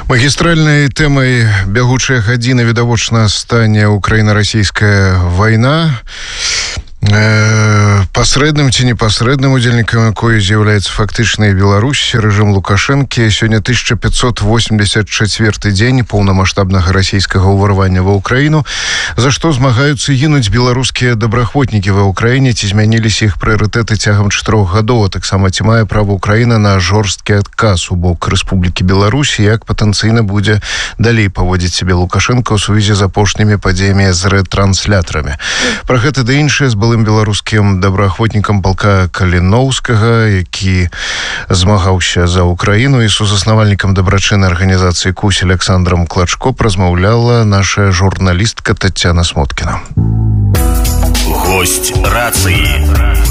Магістральнай тэмай бягучая гадзіна відавочна стане украіна-расійская вайна. Пасрэдным ці непасрэдным удзельнікам якой з'яўляецца фактычна Беларусь, рэжым Лукашэнкі. Сёння 1584 дзень поўнамаштабнага расійскага ўварвання ва ўкраіну, за што змагаюцца гінуць беларускія добраахвотнікі ва ўкраіне. Ці змяніліся іх прыярытэты цягам 4 гадоў, а таксама ці мае права Украіна на жорсткі адказ у бок Рэспублікі Беларусь, як патэнцыйна будзе далей паводзіць сябе Лукашенко ў сувязі з апошнімі падзеямі з рэтрансляторамі. Пра гэта да іншае з былым беларускім добраахвотнікам палка Каліноўскага, які змагаўся за Украіну, і сузаснавальнікам дабрачыннай арганізацыі «Кусь» Александром Клачко размаўляла наша журналістка Тацяна Смоткіна. Гость рации.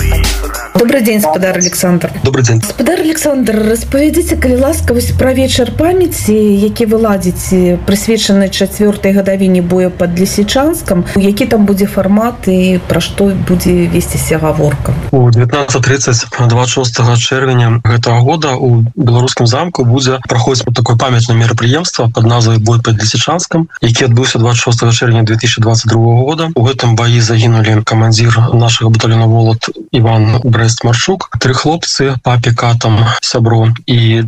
Добрый день, спадар Александр. Добрый день. Спадар Александр, распавядзіце, калі ласка, пра вечар памяці, які вы ладзіце, прысвечаны 4-й гадавіне бою пад Лісічанскам, які там будзе фармат і пра што будзе весціся гаворка? У 19:30 26 чэрвеня гэтага года у беларускім замку будзе праходзіць такое памятнае мерапрыемства пад назвай «Бой пад Лісічанскам», які адбыўся 26 чэрвеня 2022 года. У гэтым баі загінулі камандзір нашага батальёна «Волат» Іван Брэст-Марчук, 3 хлопцы, папіка там сябро, і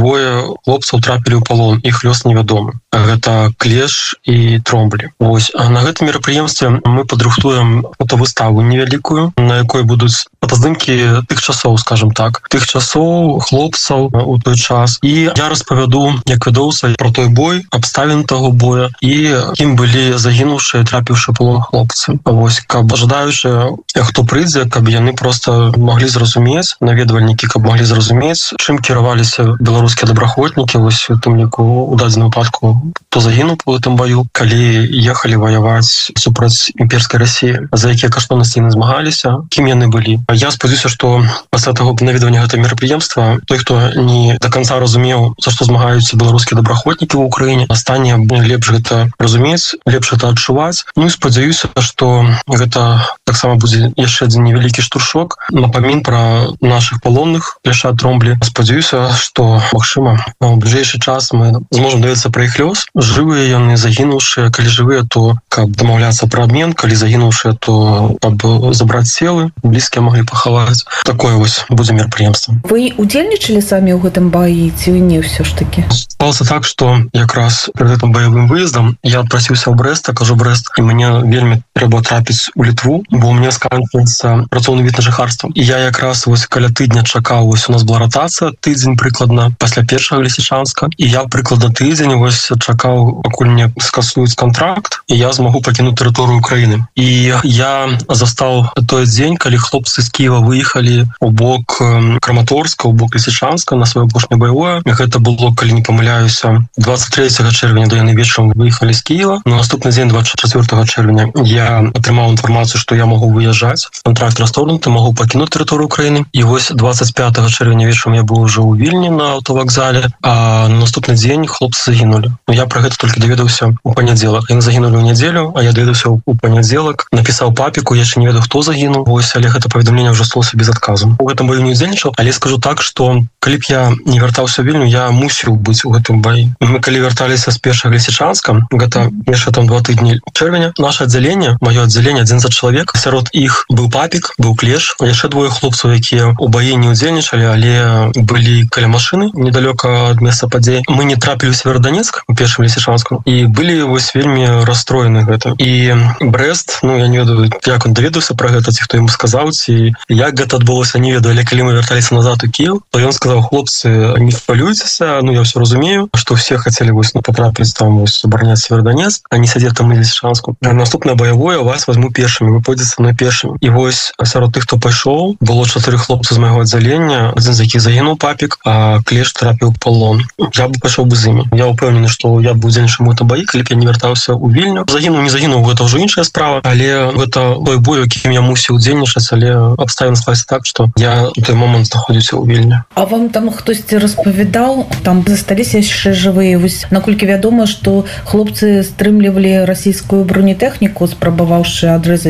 2 хлопцаў трапілі ў палон, іх лёс невядомы. Гэта Клеш і Тромблі. Вось, а на гэтым мерапрыемстве мы падрыхтуем фотовыставу невялікую, на якой будуць фотаздымкі тых часоў, скажем так, тых часоў, хлопцаў у той час. І я распавяду, як вядоўца, про той бой, абставін таго боя і кім былі загінуўшыя, трапіўшы палон хлопцы. Вось, каб жадаючыя, хто прыйдзе, каб яны просто маглі зразумець, наведвальнікі, каб маглі зразумець, чым кіраваліся беларускія добраахвотнікі, вось у тым ліку у дадзеным выпадку, хто загінуў у гэтым баю, калі ехалі ваяваць супраць імперскай Расіі, за якія каштоўнасці яны змагаліся, кім яны былі. Я спадзяюся, што пасля таго наведвання гэтага мерапрыемства той, хто не до конца разумеў, за што змагаюцца беларускія добраахвотнікі ва ўкраіне, стане лепш гэта разумець, лепш гэта адчуваць. Ну і спадзяюся, што гэта таксама будзе яшчэ адзін невялікі штуршок, напамін пра нашых палонных Клеша, Тромблі. Спадзяюся, што, магчыма, у бліжэйшы час мы зможам даведацца пра іх лёс. Жывыя яны, загінуўшыя, калі жывыя, то каб дамаўляцца пра абмен, калі загінуўшыя, то каб забраць целы, блізкія маглі пахаваць. Такое вось будзе мерапрыемства. Вы удзельнічалі самі ў гэтым баі ці не ўсё ж такі? Сталася так, што якраз перад гэтым баявым выездам я адпрасіўся ў Брэста, кажу Брэст, і мне вельмі трэба трапіць у Літву, бо у мяне сканчваецца працоўны від на жыхарства. І я якраз вось каля тыдня чакаў, вось у нас была ратацыя, тыдзень прыкладна пасля першага Лісічанска, і я прыкладна тыдзень вось чакаў, пакуль мне скасуюць кантракт, і я змагу пакінуць тэрыторыю Украіны. І я застаў той дзень, калі хлопцы з Кіева выехалі у бок Краматорска, у бок Лісічанска на сваё апошняе баявое. Гэта было, калі не памыляюся, 23 чэрвеня, да яны вечарам выехалі з Кіева. На наступны дзень, 24 чэрвеня, я атрымаў інфармацыю, што я магу выязджаць. Контракт расторгнуты, магу пакінуць тэрыторыю Украіны. І вось 25 чэрвеня вечарам я быў ужо ў Вільні на аўтавакзале, а на наступны дзень хлопцы загінулі. Я пра гэта толькі даведаўся у панядзелак. Яны загінулі ў нядзелю, а я даведаўся у панядзелак. Напісаў папіку, я яшчэ не ведаю, хто загінуў. Вось, але гэта паведамленне ўжо слоўся без адказу. У гэтым бою не удзельнічаў, але скажу так, што калі б я не вяртаўся ў Вільню, я мусіў быць у гэтым баі. Мы калі вярталіся з першага Лісічанска, гэта яшчэ там 2 тыдні чэрвеня, наше аддзяленне, маё аддзяленне, 11 чалавек, сярод іх быў папік, быў Клеш, яшчэ 2 хлопцаў, якія у баі не удзельнічалі, але былі каля машыны недалёка ад месца падзей. Мы не трапілі ў Северодонецк у першым Лісічанску і былі вось вельмі расстроены гэта. І Брэст, ну я не ведаю, як он даведаўся пра гэта, ці хто яму сказаў, ці як гэта адбылося, не ведаю, але калі мы вярталіся назад у Кіеў, то ён сказаў: хлопцы, не хвалюйцеся, ну я ўсё разумею, што все хацелі вось патрапіць там вось абараняць Северодонецк, а не сядзець там у Лісічанску. Наступнае баявое вас возьму першымі, вы пойдзеце са мной першымі. І вось сярод тых, хто пайшоў, было 4 хлопцы з майго аддзялення, адзін з якіх загінуў, папік, а Клеш трапіў у палон. Я бы пайшоў бы з імі. Я ўпэўнены, што я б удзельнічаў у гэтым баі, калі б я не вяртаўся ў Вільню. Загінуў, не загінуў, гэта ўжо іншая справа, але гэта той бой, якім я мусіў удзельнічаць, але абставіны склаліся так, што я у той момант знаходзіўся ў Вільні. А вам там хтосьці распавядаў, там засталіся яшчэ жывыя? Вось наколькі вядома, што хлопцы стрымлівалі расійскую бронетэхніку, спрабаваўшы адрэзаць там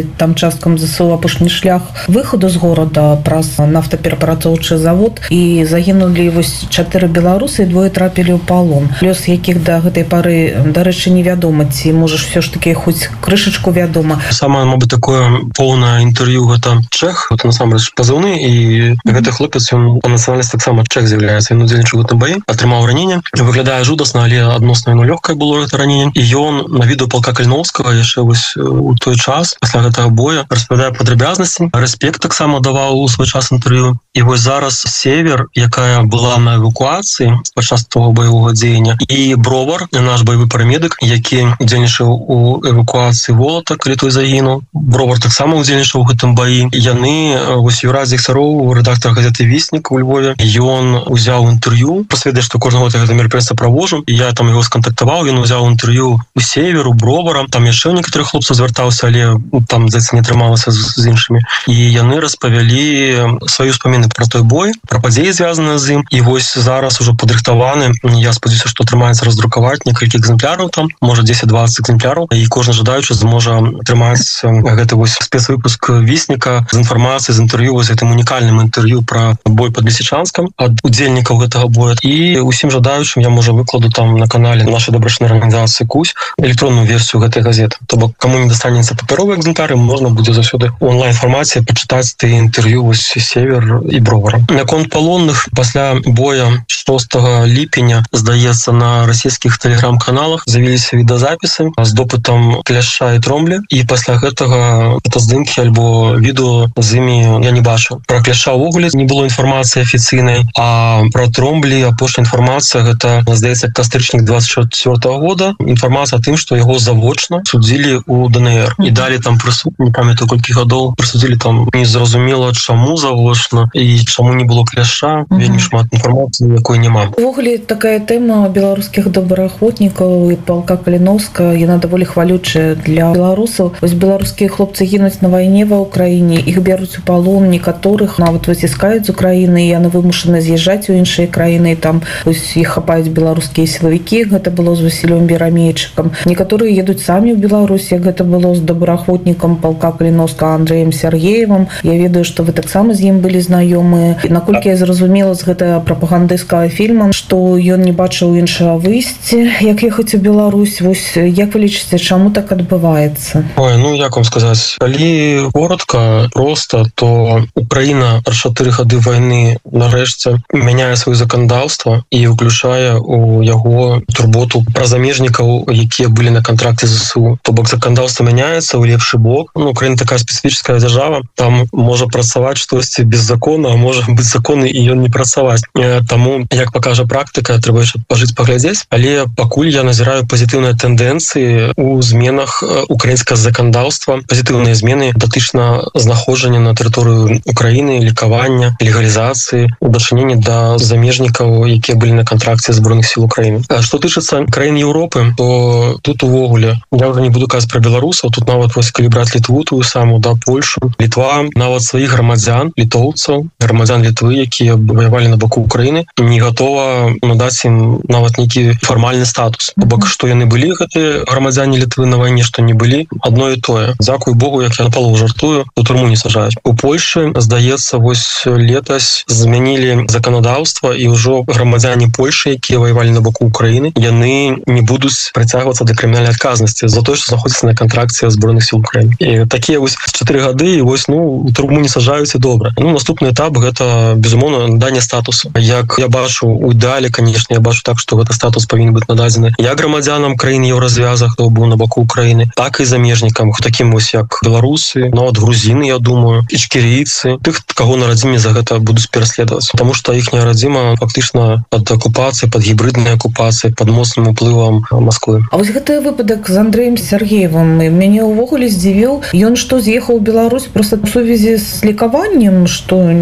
участкам ЗСУ апошні шлях выхаду з горада праз нафтаперапрацоўчы завод, і загінулі вось 4 беларусы і 2 трапілі ў палон. Лёс якіх да гэтай пары, дарэчы, невядома, ці можаш все ж таки хоць крышачку вядома. Самае, мабыць, такое поўнае інтэрв'ю гэта чэх, гэта насамрэч пазыўны, і гэты хлопец, ён па нацыянальнасці таксама чэх з'яўляецца, ён удзельнічаў у гэтым баі, атрымаў раненне, выглядае жудасна, але адносна яму лёгкае было гэта раненне, і ён на відэо палка Каліноўскага яшчэ вось у той час пасля гэтага боя распавядае падрабязнасці. Рэспект таксама даваў у свой час інтэрв'ю. І вось зараз Север, якая была на эвакуацыі падчас того баявога дзеяння, і Бровар, наш баявы парамедык, які удзельнічаў у эвакуацыі Волата, калі той загінуў. Бровар таксама удзельнічаў у гэтым баі. Яны, вось Юрай Зіхцароў, рэдактар газеты «Вестнік» у Львове, ён узяў інтэрв'ю, пасведчыць, што кожны год я гэта мерапрыемства праводжу, і я там яго скантактаваў, ён узяў інтэрв'ю у Северу, Бровара, там яшчэ ў некаторых хлопцаў звяртаўся, але там, здаецца, не атрымалася з іншымі. І яны распавялі свае ўспаміны пра той бой, пра падзеі, звязаныя з ім. І вось зараз ужо падрыхтаваны, я спадзяюся, што атрымаецца раздрукаваць некалькі экземпляраў там, можа 10-20 экземпляраў, і кожны жадаючы зможа атрымаць гэты вось спецвыпуск «Вестніка» з інфармацыяй, з інтэрв'ю, вось гэтым унікальным інтэрв'ю пра бой пад Лісічанскам ад удзельнікаў гэтага боя. І усім жадаючым я, можа, выкладу там на канале нашай дабрачнай арганізацыі «Кусь» электронную версію гэтай газеты. То бок, каму не дастанецца папяровыя экземпляры, можна будзе заўсёды у онлайн-фармаце пачытаць ты інтэрв'ю вось Север і Бровара. Наконт палонных, пасля боя 6 ліпеня, здаецца, на расійскіх тэлеграм-каналах з'явіліся відэазапісы з допытам Кляшча і Тромблі, і пасля гэтага фотаздымкі альбо відэо з імі я не бачыў. Пра Кляшча ўвогуле не было інфармацыі афіцыйнай, а пра Тромблі апошняя інфармацыя, гэта, здаецца, кастрычнік 24 года, інфармацыя о тым, што яго завочна судзілі ў ДНР. І далі там прысуд, не памятаю колькі гадоў, прысудзілі там незразумела чаму завочна і чаму не было Кляшча, вельмі шмат інфармацыі, якой няма. Увогуле такая тэма беларускіх добраахвотнікаў і палка Каліноўска, яна даволі хвалючая для беларусаў. Вось беларускія хлопцы гінуць на вайне ва Ўкраіне, іх бяруць у палон, некаторых нават выціскаюць з Украіны, і яны вымушаны з'язджаць у іншыя краіны, і там вось іх хапаюць беларускія сілавікі, гэта было з Васілём Берамейчыкам. Некаторыя едуць самі ў Беларусь, як гэта было з добраахвотнікам палка Каліноўска Андрэем Сергеевым. Я ведаю, што вы таксама з ім былі знаёмыя. Наколькі я зразумела з гэтага прапагандысцкага фільма, што ён не бачыў іншага выйсця, як ехаць у Беларусь. Вось як вы лічыце, чаму так адбываецца? Ой, ну як вам сказаць, калі коротка, проста, то Украіна праз 4 гады вайны нарэшце мяняе сваё заканадаўства і ўключае у яго турботу пра замежнікаў, якія былі на кантракце з ЗСУ. То бок заканадаўства мяняецца ў лепшы бок. Ну, Украіна такая спецыфічная дзяржава, там можа працаваць штосьці без закона, а можа быць законы і ён не працаваць. Таму, як пакажа практыка, трэба яшчэ пажыць, паглядзець, але пакуль я назіраю пазітыўныя тэндэнцыі у зменах украінскага заканадаўства, пазітыўныя змены датычна знаходжання на тэрыторыю Украіны, лікавання, легалізацыі, у дачыненні да замежнікаў, якія былі на кантракце збройных сіл Украіны. Што тычыцца краін Еўропы, то тут увогуле я ўжо не буду казаць пра беларусаў, тут нават вось калі браць Літву, тую саму, да, Польшу, Літва, нават сваіх грамадзян, літоўцаў, грамадзян Літвы, якія ваявалі на баку Украіны, не гатова надаць ім нават нейкі фармальны статус. Бок, што яны былі, гэтыя грамадзяне Літвы на вайне, што не былі, адно і тое. Дзякуй Богу, як я напалову жартую, у турму не сажаюць. У Польшы, здаецца, вось летась змянілі заканадаўства, і ўжо грамадзяне Польшы, якія ваявалі на баку Украіны, яны не будуць прыцягвацца да крымінальнай адказнасці за тое, што знаходзяцца на кантракце збройных сіл Украіны. І такія вось 4 гады, і вось, ну, у турму не сажаюць, і добра. Ну, наступны этап гэта, безумоўна, наданне статусу. Як я бачу у ідэале, конечно, я бачу так, што гэты статус павінен быць нададзены як грамадзянам краін еўразвяза, хто быў на баку Украіны, так і замежнікам, такім вось як беларусы, нават грузіны, я думаю, ічкерійцы, тых, каго на радзіме за гэта будуць пераследаваць. Таму што іхняя радзіма фактычна пад акупацыяй, пад гібриднай акупацыяй, пад моцным уплывам Масквы. А вось гэты выпадак з Андрэем Сергеевым мяне ўвогуле здзівіў. Ён што, з'ехаў у Беларусь проста ў сувязі з лікаваннем, што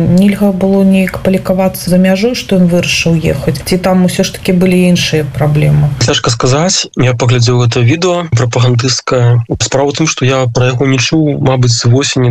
нельга было неяк палікавацца за мяжой, што ён вырашыў ехаць, ці там усё ж таки былі іншыя праблемы? Цяжка сказаць. Я паглядзеў гэта відэо прапагандысцкае. Справа ў тым, што я пра яго не чуў, мабыць, з восені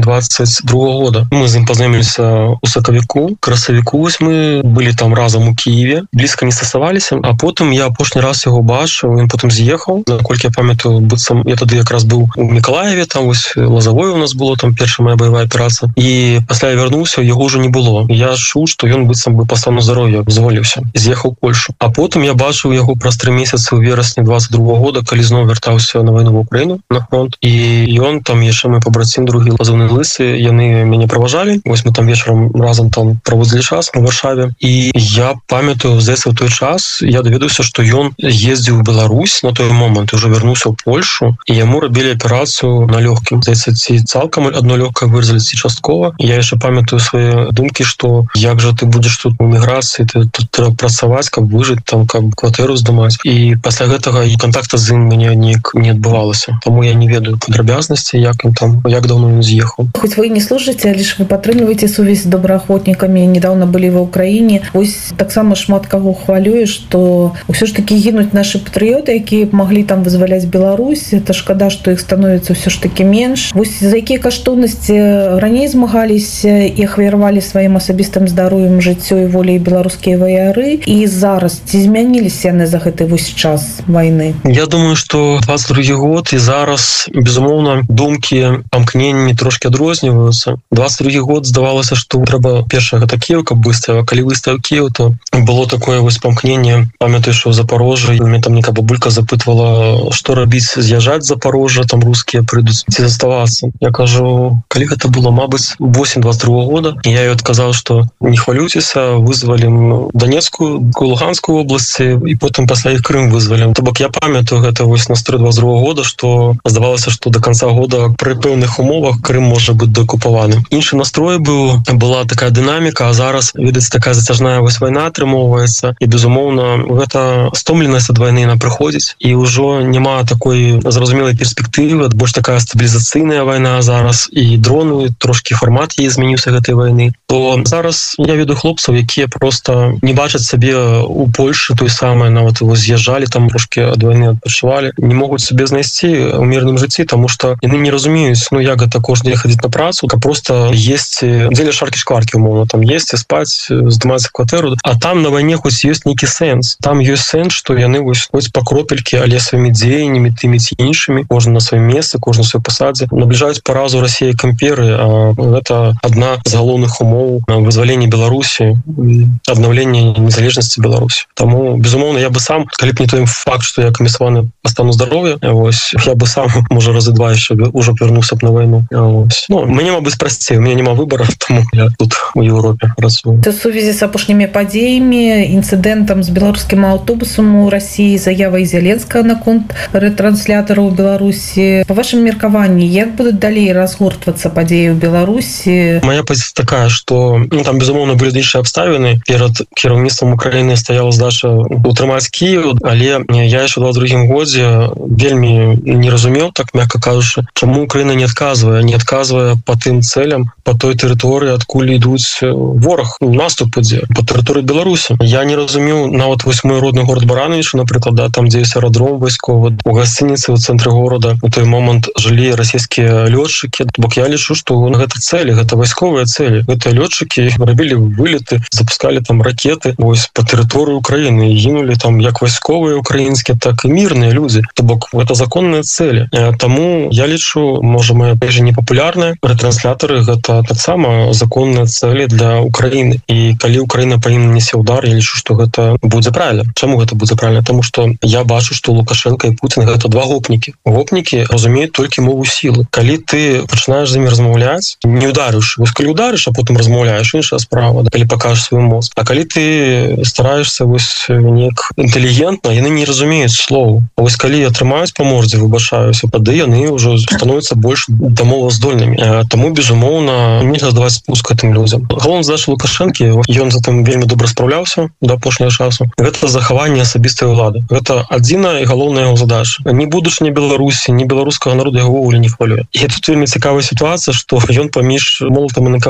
22 года. Мы з ім пазнаёміліся ў сакавіку, красавіку. Вось мы былі там разам у Киеве, блізка не стасаваліся, а потым я апошні раз яго бачыў, ён потым з'ехаў. Наколькі я памятаю, быццам я тады якраз быў у Мікалаеве, там вось Лазавое у нас было, там першая моя баявая аперацыя. І пасля я вярнуўся, яго ўжо не было. Я чуў, што ён быццам бы па стану здароўя зваліўся, з'ехаў у Польшу. А потым я бачыў яго праз 3 месяцы ў верасні 22 года, калі зноў вяртаўся на вайну в Украіну, на фронт. І ён там яшчэ мой пабрацім другі Лазаўны Лысы, яны мяне праважалі. Вось мы там вечарам разам там праводзілі час у Варшаве. І я памятаю, здаецца, у той час я даведаўся, што ён ездзіў у Беларусь на той момант, ужо вярнуўся ў Польшу, і яму рабілі аперацыю на лёгкім. Здаецца, ці цалкам адно лёгкае вырезалі, ці часткова. Я яшчэ памятаю свае думкі, што як жа ты будзеш тут у міграцыі, ты тут трэба працаваць, каб выжыць, там, каб кватэру здымаць. І пасля гэтага і контакта з ім мяне ніяк не адбывалася. Таму я не ведаю падрабязнасці, як ён там, як даўно ён з'ехаў. Хоць вы не служыце, але ж вы падтрымліваеце сувязь з добраахвотнікамі. Недаўна былі ва Ўкраіне. Вось таксама шмат каго хвалюе, што ўсё ж такі гінуць нашы патрыёты, якія маглі там вызваляць Беларусь. Это шкада, што іх становіцца ўсё ж такі менш. Вось за якія каштоўнасці раней змагаліся і ахвяравалі сваім асабістым здароўем, жыццё і воляй беларускія ваяры, і зараз ці змяніліся яны за гэты вось час вайны? Я думаю, што 22 год і зараз, безумоўна, думкі, памкненні трошки адрозніваюцца. 22 год здавалася, што трэба першае гэта Кіеў, каб выстаяў. Калі выстаяў Кіеў, то было такое вось памкненне. Памятаю, што ў Запорожжы мяне там нейка бабулька запытвала, што рабіць, з'язджаць з Запорожжа, там рускія прыйдуць, ці заставацца. Я кажу, калі гэта было, мабыць, восень 22 года, і я ёй адказаў, што не хвалюйцеся, вызвалім Донецкую, Луганскую обласці, і потым пасля іх Крым вызвалім. То бок я памятаю гэта вось на 22 года, што здавалася, што до конца года пры пэўных умовах Крым можа быць дакупаваны. Іншы настрой была такая дынаміка, а зараз, відаць, такая зацяжная вось вайна атрымоўваецца, і, безумоўна, гэта стомленасць ад вайны на прыходзіць, і ўжо няма такой зразумелай перспектывы, больш такая стабілізацыйная вайна зараз, і дроны, трошкі фармат яе змяніўся гэтай вайны. То зараз я веду хлопцаў, якія просто не бачаць сабе у Польшы той самай, нават з'язджалі там трошки ад вайны, адпачывалі, не могуць сабе знайсці ў мірным жыцці, таму што яны не разумеюць, як гэта кожны дзень хадзіць на працу, каб просто есці, дзеля шаркі-шкваркі, умоўна, там есці, спаць, здымацца кватэру, а там на вайне хоць ёсць нейкі сэнс. Там ёсць сэнс, што яны хоць па кропелькі, але сваімі дзеяннямі, тымі ці іншымі, кожны на сваім месцы, кожны на сваёй пасадзе, набліжаюць паразу Расіі к імперыі, а гэта адна з галоўных умоў вызвалення Беларусі, аднаўлення незалежнасці Беларусі. Таму, безумоўна, я бы сам, калі б не той факт, што я камісаваны па стану здароўя, я бы сам, можа, разы два яшчэ ўжо вярнуўся б на вайну. Мне, мабыць, прасцей, у мяне няма выбара, таму я тут у Еўропе працую. У сувязі з апошнімі падзеямі, інцыдэнтам з беларускім аўтобусам у Расіі, заявай Зеленскага наконт рэтранслятораў у Беларусі. Па вашым меркаванні, як будуць далей разгортвацца падзеі ў Беларусі? Моя пазіцыя такая, што там, безумоўна, былі іншыя абставіны. Перад кіраўніцтвам Украіны стаяла задача утрымаць Кіеў, але я яшчэ ў 22 годзе вельмі не разумеў, так мякка кажучы, чаму Украіна не адказвае па тым цэлям, па той тэрыторыі, адкуль ідуць вораг, наступ ідзе па тэрыторыі Беларусі. Я не разумеў, нават вось мой родны горад Барановіч, напрыклад, там, дзе ёсць аэрадром вайсковы, у гасцініцы ў цэнтры горада у той момант жылі расійскія лётчыкі. Бок я лічу, што гэта цэлі, гэта вайсковыя цэлі. Гэтыя лётчыкі рабілі вылеты, запускалі там ракеты вось па тэрыторыі Украіны, гінулі там як вайсковыя украінскія, так і мірныя людзі. То бок гэта законныя цэлі. Таму я лічу, можа, моя пэжа непапулярная, рэтрансляторы гэта таксама законныя цэлі для Украіны. І калі Украіна па ім нанесе удар, я лічу, што гэта будзе правільна. Чаму гэта будзе правільна? Таму што я бачу, што Лукашенко і Путін гэта два гопнікі. Гопнікі разумеюць толькі мову сілы. Калі ты пачынаеш з імі размаўляць, не ударыш. Вось калі ударыш, а потым размаўляеш, іншая справа, калі пакажаш свой мозг. А калі ты стараешься вось неяк інтэлігентна, яны не разумеюць слоў. А вось калі атрымаюць па мордзе, выбачаюся, тады яны ўжо становяцца больш дамоваздольнымі. Таму, безумоўна, нельга даваць спуск гэтым людзям. Галоўная задача Лукашэнкі, ён за тым вельмі добра спраўляўся да апошняга часу. Гэта захаванне асабістай улады. Гэта адзіная і галоўная яго задача. Ні будучыня Беларусі, ні беларускага народа яго ўвогуле не хвалюе. І тут вельмі цікавая сітуацыя, што ён паміж молатам і накавальняй. З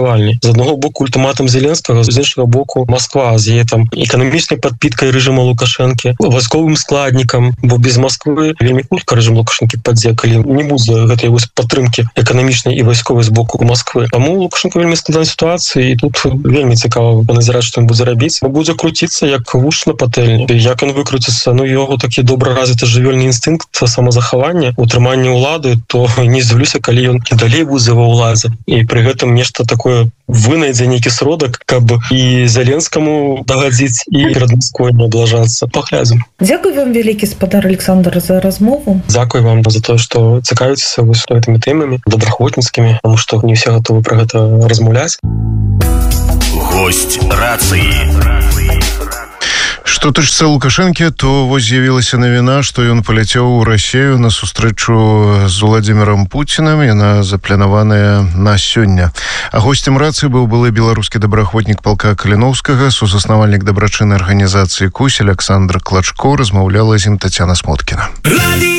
одного боку ультиматум Зеленскага, з іншого боку Москва з яе там эканамічнай падпіткай рэжыма Лукашэнкі, вайсковым складнікам, бо без Москвы вельмі хутка рэжым Лукашэнкі падзе, калі не будзе гэтай вось падтрымкі эканамічнай і вайсковай з боку Москвы. Таму Лукашенко вельмі складанай сітуацыі, і тут вельмі цікава паназіраць, што ён будзе рабіць. Будзе круціцца як вуш на патэльні. Як ён выкруціцца? Ну, яго такі добра развіты жывёльны інстынкт самазахавання, утрымання ўлады, то не здзіўлюся, калі ён і далей будзе ва ўладзе. І пры гэтым нешта такое вынайдзе нейкі сродак, каб і Зеленскаму дагадзіць, і перад Москвой не аблажацца. Паглядзім. Дзякуй вам вялікі, спадар Александр, за размову. Дзякуй вам за тое, што цікавіцеся вось гэтымі тэмамі добраахвотніцкімі, таму што не ўсе гатовы пра гэта размаўляць. Госць рацыі. Што тычыцца Лукашэнкі, то вось з'явілася навіна, што ён паляцеў у Расію на сустрэчу з Владзімірам Пуцінам. Яна запланаваная на сёння. А госцем рацыі быў былы беларускі добраахвотнік палка Каліноўскага, сузаснавальнік дабрачыннай арганізацыі «Кусь» Александр Клачко. Размаўляла з ім Тацяна Смоткіна.